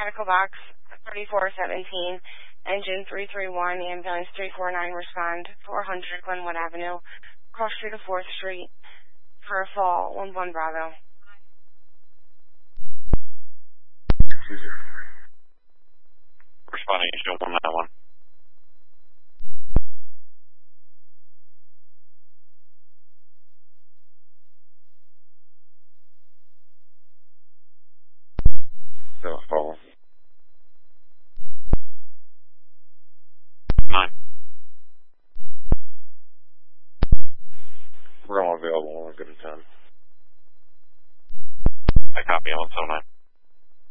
medical box 3417, engine 331, ambulance 349, respond 400 Glenwood Avenue, cross street of 4th Street, for a fall, 11 Bravo. Responding to 191. So, fall. 9. We're all available. We're good in time. I copy 179.